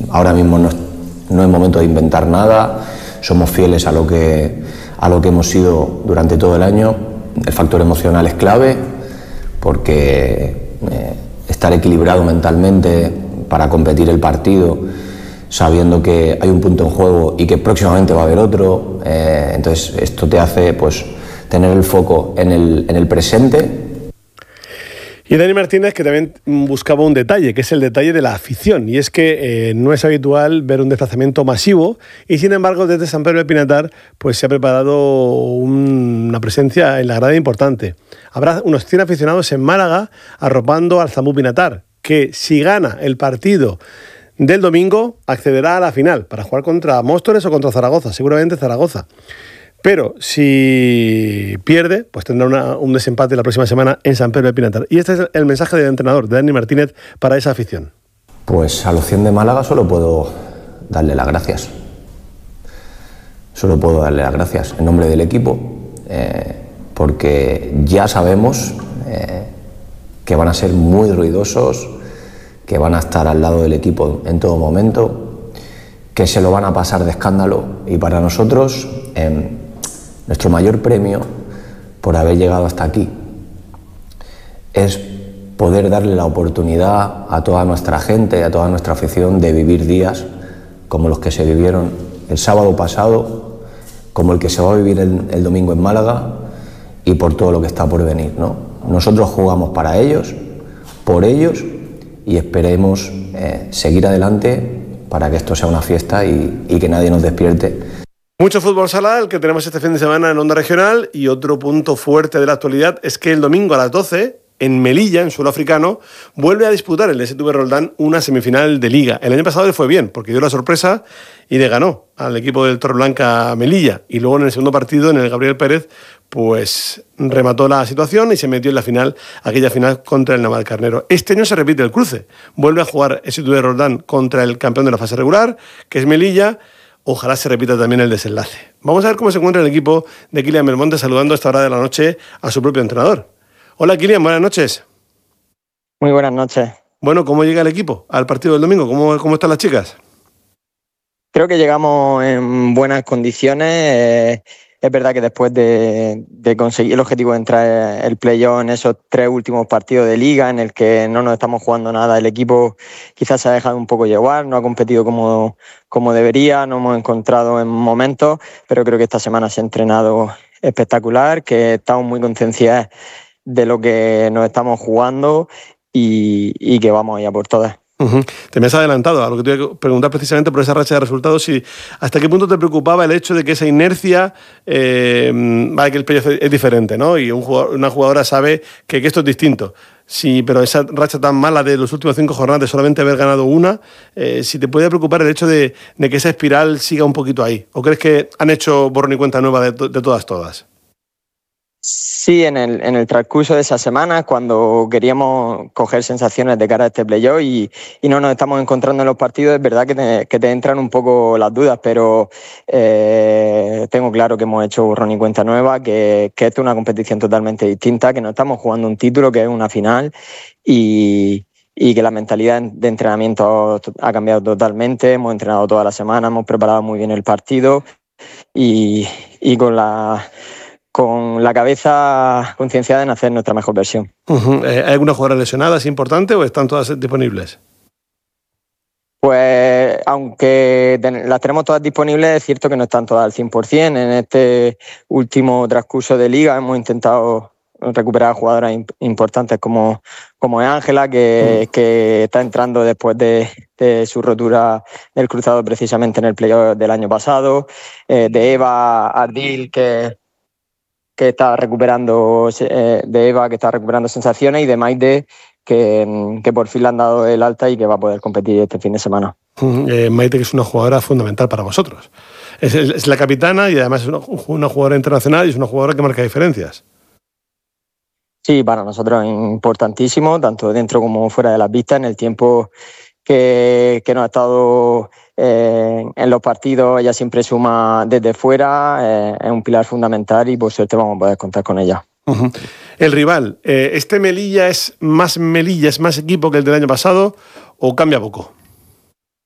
Ahora mismo no es momento de inventar nada, somos fieles a lo que hemos sido durante todo el año. El factor emocional es clave porque estar equilibrado mentalmente para competir el partido, sabiendo que hay un punto en juego y que próximamente va a haber otro, entonces esto te hace pues tener el foco en el presente. Y Dani Martínez, que también buscaba un detalle, que es el detalle de la afición, y es que no es habitual ver un desplazamiento masivo, y sin embargo desde San Pedro de Pinatar pues se ha preparado una presencia en la grada importante. Habrá unos 100 aficionados en Málaga arropando al Zambú Pinatar, que si gana el partido del domingo accederá a la final para jugar contra Móstoles o contra Zaragoza, seguramente Zaragoza. Pero si pierde, pues tendrá un desempate la próxima semana en San Pedro de Pinatar. Y este es el mensaje del entrenador, de Dani Martínez, para esa afición. Pues a los 100 de Málaga solo puedo darle las gracias. Solo puedo darle las gracias en nombre del equipo, porque ya sabemos que van a ser muy ruidosos, que van a estar al lado del equipo en todo momento, que se lo van a pasar de escándalo, y para nosotros nuestro mayor premio por haber llegado hasta aquí es poder darle la oportunidad a toda nuestra gente, a toda nuestra afición, de vivir días como los que se vivieron el sábado pasado, como el que se va a vivir el domingo en Málaga, y por todo lo que está por venir, ¿no? Nosotros jugamos para ellos, por ellos, y esperemos seguir adelante para que esto sea una fiesta y que nadie nos despierte. Mucho fútbol sala el que tenemos este fin de semana en Onda Regional, y otro punto fuerte de la actualidad es que el domingo a las 12, en Melilla, en suelo africano, vuelve a disputar el DSV Roldán una semifinal de Liga. El año pasado le fue bien, porque dio la sorpresa y le ganó al equipo del Torreblanca Melilla. Y luego en el segundo partido, en el Gabriel Pérez, pues remató la situación y se metió en la final, aquella final contra el Navalcarnero. Este año se repite el cruce. Vuelve a jugar DSV Roldán contra el campeón de la fase regular, que es Melilla. Ojalá se repita también el desenlace. Vamos a ver cómo se encuentra el equipo de Kylian Belmonte, saludando a esta hora de la noche a su propio entrenador. Hola Kylian, buenas noches. Muy buenas noches. Bueno, ¿cómo llega el equipo al partido del domingo? ¿Cómo están las chicas? Creo que llegamos en buenas condiciones. Es verdad que después de conseguir el objetivo de entrar el playoff en esos 3 últimos partidos de liga, en el que no nos estamos jugando nada, el equipo quizás se ha dejado un poco llevar, no ha competido como debería, no hemos encontrado en momentos, pero creo que esta semana se ha entrenado espectacular, que estamos muy concienciados de lo que nos estamos jugando y que vamos a ir a por todas. Uh-huh. Te me has adelantado a lo que te iba a preguntar precisamente por esa racha de resultados, y hasta qué punto te preocupaba el hecho de que esa inercia, vale, que el playoff es diferente, ¿no? Y una jugadora sabe que esto es distinto. Sí, pero esa racha tan mala de los últimos 5 jornadas, de solamente haber ganado una, si te puede preocupar el hecho de que esa espiral siga un poquito ahí, ¿o crees que han hecho borrón y cuenta nueva de todas? Sí, en el transcurso de esa semana, cuando queríamos coger sensaciones de cara a este playoff y no nos estamos encontrando en los partidos, es verdad que te entran un poco las dudas, pero tengo claro que hemos hecho borrón y cuenta nueva, que esto es una competición totalmente distinta, que no estamos jugando un título, que es una final, y que la mentalidad de entrenamiento ha cambiado totalmente. Hemos entrenado toda la semana, hemos preparado muy bien el partido y con la cabeza concienciada en hacer nuestra mejor versión. Uh-huh. ¿Hay alguna jugadora lesionada, es importante, o están todas disponibles? Pues aunque las tenemos todas disponibles, es cierto que no están todas al 100%. En este último transcurso de liga hemos intentado recuperar a jugadoras importantes como es Ángela, que está entrando después de su rotura del cruzado precisamente en el playoff del año pasado, de Eva Ardil, que está recuperando sensaciones, y de Maite, que por fin le han dado el alta y que va a poder competir este fin de semana. Maite, que es una jugadora fundamental para vosotros. Es la capitana y además es una jugadora internacional y es una jugadora que marca diferencias. Sí, para nosotros es importantísimo, tanto dentro como fuera de las pistas, en el tiempo que nos ha estado en los partidos. Ella siempre suma desde fuera, es un pilar fundamental y por suerte vamos a poder contar con ella. Uh-huh. El rival, ¿este Melilla es más equipo que el del año pasado o cambia poco?